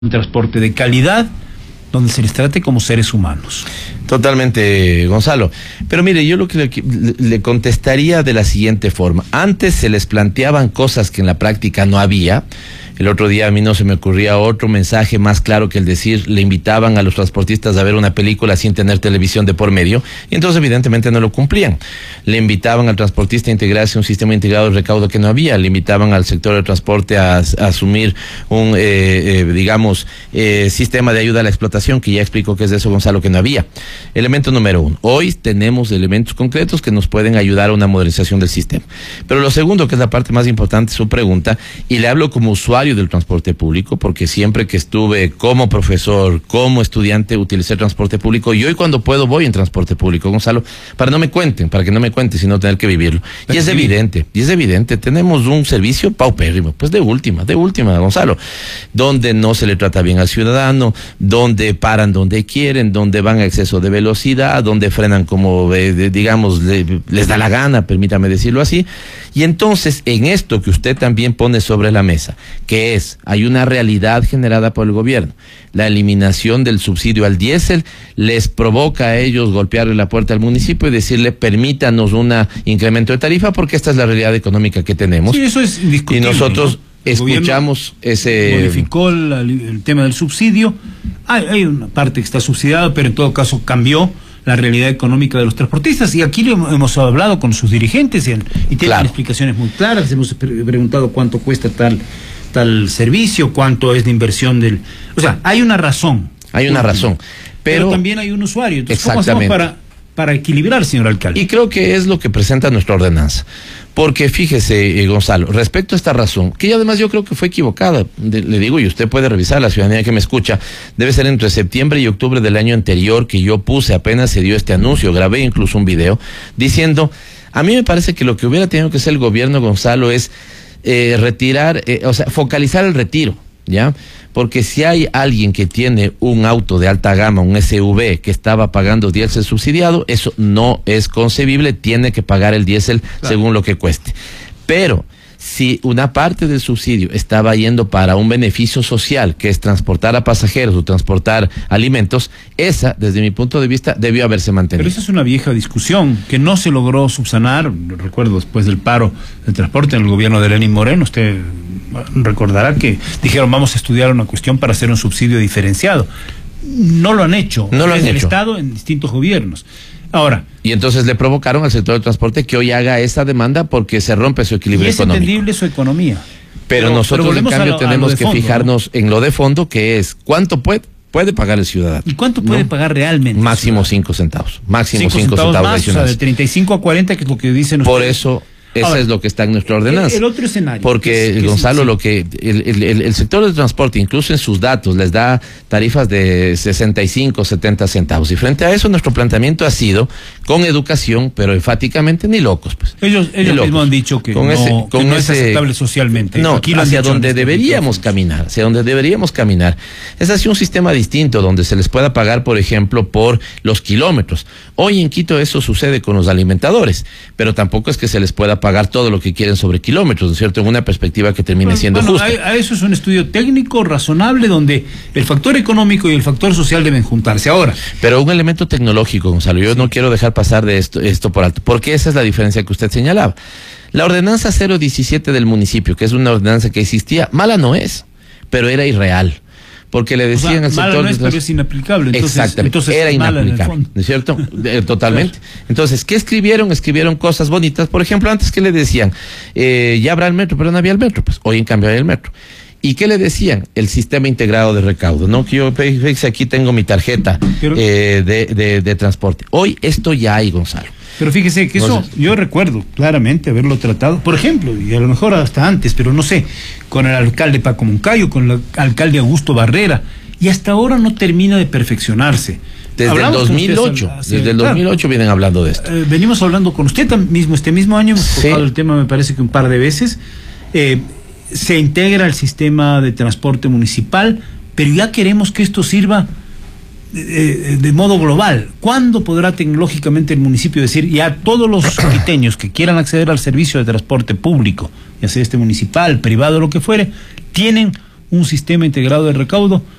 un transporte de calidad, donde se les trate como seres humanos. Totalmente, Gonzalo. Pero mire, yo lo que le contestaría de la siguiente forma. Antes se les planteaban cosas que en la práctica no había. El otro día a mí no se me ocurría otro mensaje más claro que el decir, le invitaban a los transportistas a ver una película sin tener televisión de por medio, y entonces evidentemente no lo cumplían. Le invitaban al transportista a integrarse a un sistema integrado de recaudo que no había, le invitaban al sector del transporte a asumir un, sistema de ayuda a la explotación, que ya explicó que es de eso, Gonzalo, que no había. Elemento número 1. Hoy tenemos elementos concretos que nos pueden ayudar a una modernización del sistema. Pero lo segundo, que es la parte más importante de su pregunta, y le hablo como usuario del transporte público, porque siempre que estuve como profesor, como estudiante, utilicé transporte público, y hoy cuando puedo voy en transporte público, Gonzalo, para que no me cuenten, sino tener que vivirlo. Y es evidente, tenemos un servicio paupérrimo, pues de última, Gonzalo, donde no se le trata bien al ciudadano, donde paran donde quieren, donde van a exceso de velocidad, donde frenan como, les da la gana, permítame decirlo así. Y entonces, en esto que usted también pone sobre la mesa, que hay una realidad generada por el gobierno, la eliminación del subsidio al diésel les provoca a ellos golpearle la puerta al municipio y decirle, permítanos un incremento de tarifa, porque esta es la realidad económica que tenemos. Sí, eso es indiscutible, y nosotros, ¿no? Escuchamos ese... Modificó el tema del subsidio. Hay una parte que está subsidiada, pero en todo caso cambió la realidad económica de los transportistas, y aquí hemos hablado con sus dirigentes y tienen explicaciones muy claras. Hemos preguntado cuánto cuesta tal servicio, cuánto es de inversión o sea, hay una razón. Pero también hay un usuario. Entonces, ¿cómo hacemos para equilibrar, señor alcalde? Y creo que es lo que presenta nuestra ordenanza. Porque fíjese, Gonzalo, respecto a esta razón, que además yo creo que fue equivocada, le digo, y usted puede revisar, la ciudadanía que me escucha, debe ser entre septiembre y octubre del año anterior que yo puse, apenas se dio este anuncio, grabé incluso un video, diciendo, a mí me parece que lo que hubiera tenido que hacer el gobierno, Gonzalo, es focalizar el retiro, ¿ya? Porque si hay alguien que tiene un auto de alta gama, un SUV, que estaba pagando diésel subsidiado, eso no es concebible, tiene que pagar el diésel según lo que cueste. Pero si una parte del subsidio estaba yendo para un beneficio social, que es transportar a pasajeros o transportar alimentos, esa, desde mi punto de vista, debió haberse mantenido. Pero esa es una vieja discusión que no se logró subsanar. Recuerdo después del paro del transporte en el gobierno de Lenín Moreno, usted recordará que dijeron, vamos a estudiar una cuestión para hacer un subsidio diferenciado. No lo han hecho. El Estado en distintos gobiernos. Ahora. Y entonces le provocaron al sector del transporte que hoy haga esa demanda porque se rompe su equilibrio económico. Es entendible su economía. Pero nosotros, en cambio, tenemos que fijarnos en lo de fondo, que es cuánto puede pagar el ciudadano. ¿Y cuánto puede pagar realmente? Máximo 5 centavos. Máximo 5 centavos más, adicionales. O sea, de 35 a 40, que es lo que dicen ustedes. Por eso... Eso es lo que está en nuestra ordenanza. El otro escenario. Porque, Gonzalo, lo que el sector del transporte, incluso en sus datos, les da tarifas de 65, 70 centavos. Y frente a eso, nuestro planteamiento ha sido con educación, pero enfáticamente ni locos. Pues. Ellos mismos han dicho que no es aceptable socialmente. No, hacia donde deberíamos caminar, es hacia un sistema distinto, donde se les pueda pagar, por ejemplo, por los kilómetros. Hoy en Quito eso sucede con los alimentadores, pero tampoco es que se les pueda pagar todo lo que quieren sobre kilómetros, ¿no es cierto? En una perspectiva que termine siendo justa. A eso es un estudio técnico, razonable, donde el factor económico y el factor social deben juntarse. Ahora. Pero un elemento tecnológico, Gonzalo, yo no quiero dejar pasar de esto por alto, porque esa es la diferencia que usted señalaba. La ordenanza 017 del municipio, que es una ordenanza que existía, mala no es, pero era irreal. Porque le decían al sector... no es, pero es inaplicable. Exactamente, era inaplicable, ¿no es cierto? Totalmente. Claro. Entonces, ¿qué escribieron? Escribieron cosas bonitas. Por ejemplo, antes, ¿qué le decían? Ya habrá el metro, pero no había el metro. Pues hoy en cambio hay el metro. ¿Y qué le decían? El sistema integrado de recaudo, ¿no? Que yo, fíjese, aquí tengo mi tarjeta de transporte. Hoy esto ya hay, Gonzalo. Pero fíjese que eso, yo recuerdo claramente haberlo tratado, por ejemplo, y a lo mejor hasta antes, pero no sé, con el alcalde Paco Moncayo, con el alcalde Augusto Barrera, y hasta ahora no termina de perfeccionarse. Desde el 2008 vienen hablando de esto. Venimos hablando con usted mismo, este mismo año hemos tocado el tema, me parece que un par de veces. Se integra el sistema de transporte municipal, pero ya queremos que esto sirva de modo global. ¿Cuándo podrá tecnológicamente el municipio decir ya todos los quiteños que quieran acceder al servicio de transporte público, ya sea municipal, privado, lo que fuere, tienen un sistema integrado de recaudo